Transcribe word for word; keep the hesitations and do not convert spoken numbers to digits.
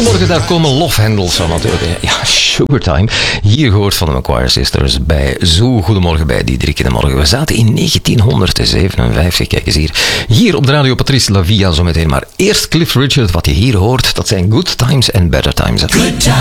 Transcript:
Goedemorgen, daar komen lofhendels van natuurlijk. Ja, Sugartime. Hier gehoord van de Macquarie Sisters bij Zo. Goedemorgen bij Diederik in de morgen. We zaten in negentienhonderdzevenenvijftig. Kijk eens hier. Hier op de radio Patrice La Via zometeen. Maar eerst Cliff Richard. Wat je hier hoort, dat zijn Good Times and Better Times. Good times.